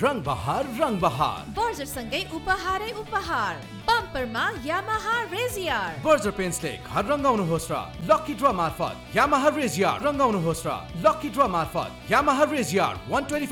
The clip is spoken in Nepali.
रङ बहार बर्जर सँगै उपहारै उपहार बम्परमा यामाहा रेजियर बर्जर पेन्ट्सले घर रङ्गाउनुहोस् र लकी ड्र मार्फत यामाहा रेजियर रङ्गाउनुहोस् र लकी ड्र मार्फत यामाहा रेजियर 125